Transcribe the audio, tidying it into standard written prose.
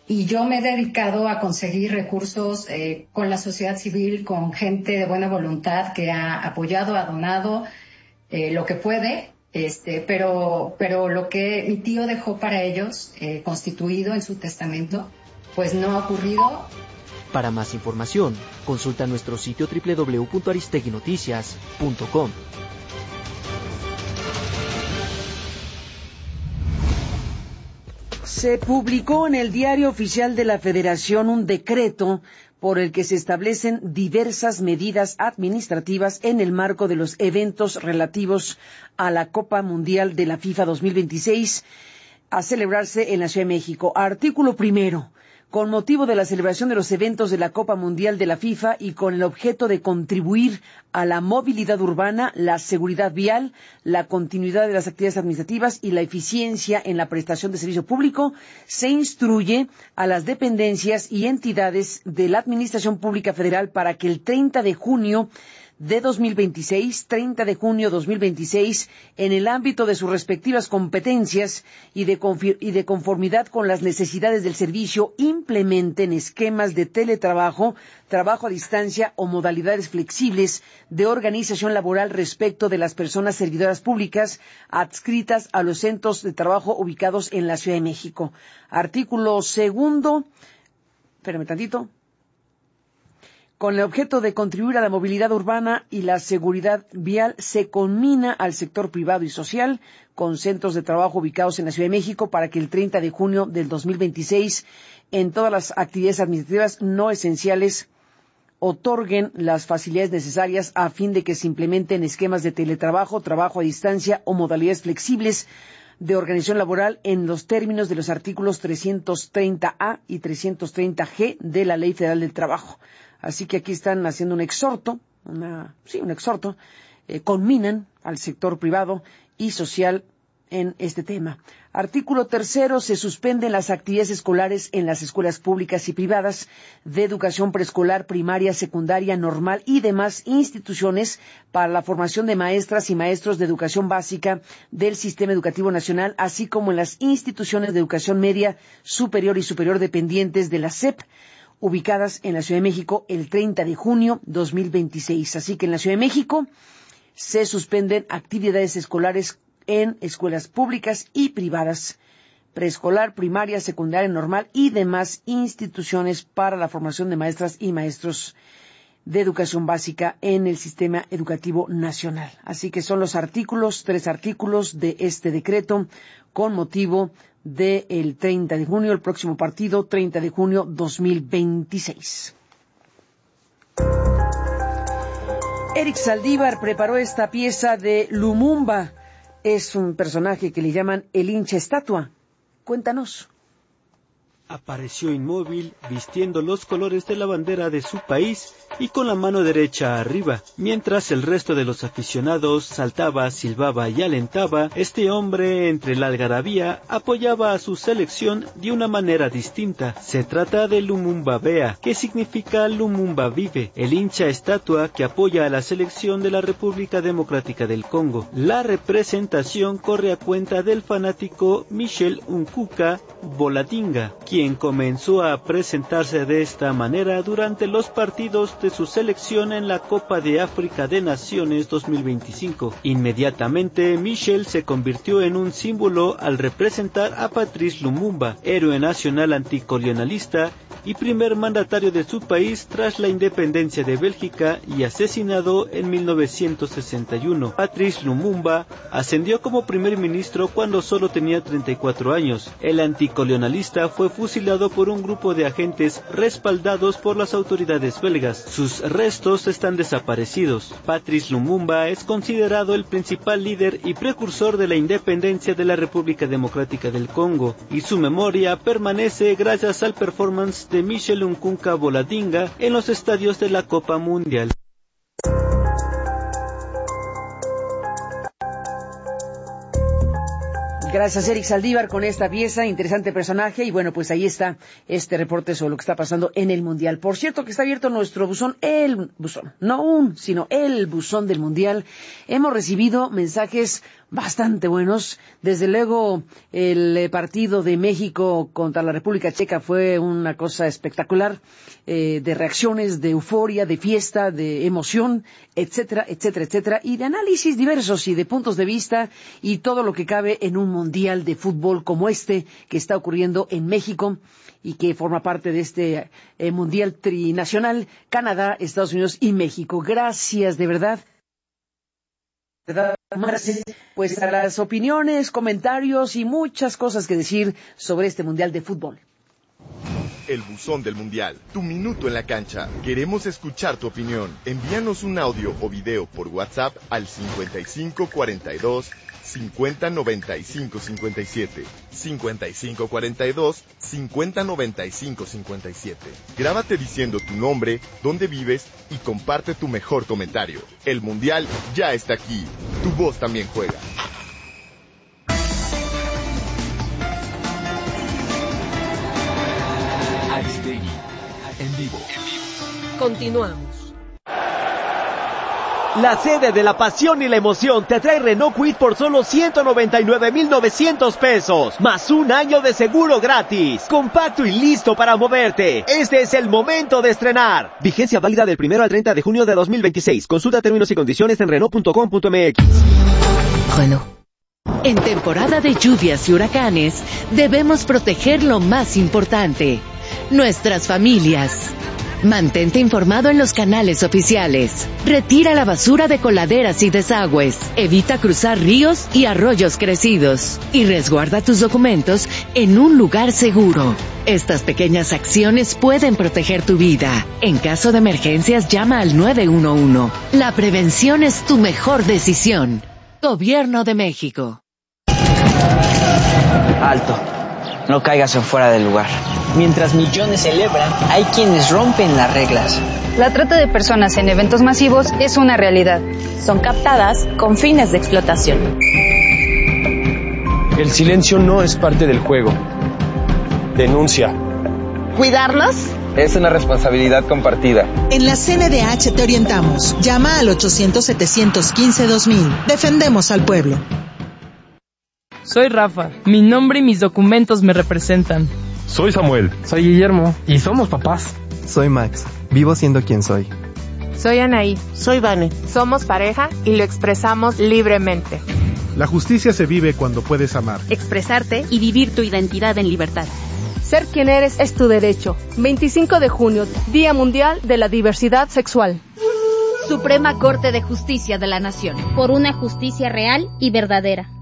Y yo me he dedicado a conseguir recursos con la sociedad civil, con gente de buena voluntad que ha apoyado, ha donado lo que puede, pero lo que mi tío dejó para ellos, constituido en su testamento, pues no ha ocurrido. Para más información, consulta nuestro sitio www.aristeguinoticias.com. Se publicó en el Diario Oficial de la Federación un decreto por el que se establecen diversas medidas administrativas en el marco de los eventos relativos a la Copa Mundial de la FIFA 2026 a celebrarse en la Ciudad de México. Artículo primero. Con motivo de la celebración de los eventos de la Copa Mundial de la FIFA y con el objeto de contribuir a la movilidad urbana, la seguridad vial, la continuidad de las actividades administrativas y la eficiencia en la prestación de servicio público, se instruye a las dependencias y entidades de la Administración Pública Federal para que el 30 de junio de 2026, en el ámbito de sus respectivas competencias y de conformidad con las necesidades del servicio, implementen esquemas de teletrabajo, trabajo a distancia o modalidades flexibles de organización laboral respecto de las personas servidoras públicas adscritas a los centros de trabajo ubicados en la Ciudad de México. Artículo segundo. Espérame tantito. Con el objeto de contribuir a la movilidad urbana y la seguridad vial, se conmina al sector privado y social con centros de trabajo ubicados en la Ciudad de México para que el 30 de junio del 2026, en todas las actividades administrativas no esenciales, otorguen las facilidades necesarias a fin de que se implementen esquemas de teletrabajo, trabajo a distancia o modalidades flexibles de organización laboral en los términos de los artículos 330A y 330G de la Ley Federal del Trabajo. Así que aquí están haciendo un exhorto, conminan al sector privado y social en este tema. Artículo tercero, se suspenden las actividades escolares en las escuelas públicas y privadas de educación preescolar, primaria, secundaria, normal y demás instituciones para la formación de maestras y maestros de educación básica del Sistema Educativo Nacional, así como en las instituciones de educación media, superior y superior dependientes de la SEP, ubicadas en la Ciudad de México el 30 de junio 2026. Así que en la Ciudad de México se suspenden actividades escolares en escuelas públicas y privadas, preescolar, primaria, secundaria, normal y demás instituciones para la formación de maestras y maestros de educación básica en el Sistema Educativo Nacional. Así que son los tres artículos de este decreto con motivo del 30 de junio, el próximo partido, 30 de junio 2026. Eric Saldívar preparó esta pieza de Lumumba. Es un personaje que le llaman el hincha estatua. Cuéntanos. Apareció inmóvil, vistiendo los colores de la bandera de su país y con la mano derecha arriba. Mientras el resto de los aficionados saltaba, silbaba y alentaba, este hombre, entre la algarabía, apoyaba a su selección de una manera distinta. Se trata de Lumumba Bea, que significa Lumumba vive, el hincha estatua que apoya a la selección de la República Democrática del Congo. La representación corre a cuenta del fanático Michel Nkuka Boladinga, quien comenzó a presentarse de esta manera durante los partidos de su selección en la Copa de África de Naciones 2025. Inmediatamente, Michel se convirtió en un símbolo al representar a Patrice Lumumba, héroe nacional anticolonialista y primer mandatario de su país tras la independencia de Bélgica y asesinado en 1961. Patrice Lumumba ascendió como primer ministro cuando solo tenía 34 años. El anticolonialista fue fusilado por un grupo de agentes respaldados por las autoridades belgas. Sus restos están desaparecidos. Patrice Lumumba es considerado el principal líder y precursor de la independencia de la República Democrática del Congo, y su memoria permanece gracias al performance de Michel Nkuka Boladinga en los estadios de la Copa Mundial. Gracias, Eric Saldívar, con esta pieza, interesante personaje, y bueno, pues ahí está este reporte sobre lo que está pasando en el Mundial. Por cierto, que está abierto nuestro buzón, el buzón del Mundial. Hemos recibido mensajes bastante buenos. Desde luego, el partido de México contra la República Checa fue una cosa espectacular, de reacciones, de euforia, de fiesta, de emoción, etcétera, etcétera, etcétera, y de análisis diversos y de puntos de vista y todo lo que cabe en un mundial de fútbol como este que está ocurriendo en México y que forma parte de este mundial trinacional, Canadá, Estados Unidos y México. Gracias, de verdad. Pues a las opiniones, comentarios y muchas cosas que decir sobre este mundial de fútbol. El buzón del mundial, tu minuto en la cancha. Queremos escuchar tu opinión. Envíanos un audio o video por WhatsApp al 5542 5095 57. 5542 5095 57. Grábate diciendo tu nombre, dónde vives y comparte tu mejor comentario. El mundial ya está aquí. Tu voz también juega. Aristegui, en vivo. Continuamos. La sede de la pasión y la emoción te trae Renault Kwid por solo 199,900 pesos, más un año de seguro gratis. Compacto y listo para moverte. Este es el momento de estrenar. Vigencia válida del 1 al 30 de junio de 2026. Consulta términos y condiciones en Renault.com.mx. Renault. En temporada de lluvias y huracanes, debemos proteger lo más importante: nuestras familias. Mantente informado en los canales oficiales. Retira la basura de coladeras y desagües. Evita cruzar ríos y arroyos crecidos. Y resguarda tus documentos en un lugar seguro. Estas pequeñas acciones pueden proteger tu vida. En caso de emergencias, llama al 911. La prevención es tu mejor decisión. Gobierno de México. Alto. No caigas en fuera del lugar. Mientras millones celebran, hay quienes rompen las reglas. La trata de personas en eventos masivos es una realidad. Son captadas con fines de explotación. El silencio no es parte del juego. Denuncia. ¿Cuidarlos? Es una responsabilidad compartida. En la CNDH te orientamos. Llama al 800-715-2000. Defendemos al pueblo. Soy Rafa. Mi nombre y mis documentos me representan. Soy Samuel. Soy Guillermo. Y somos papás. Soy Max. Vivo siendo quien soy. Soy Anaí. Soy Vane. Somos pareja y lo expresamos libremente. La justicia se vive cuando puedes amar, expresarte y vivir tu identidad en libertad. Ser quien eres es tu derecho. 25 de junio, Día Mundial de la Diversidad Sexual. Suprema Corte de Justicia de la Nación. Por una justicia real y verdadera.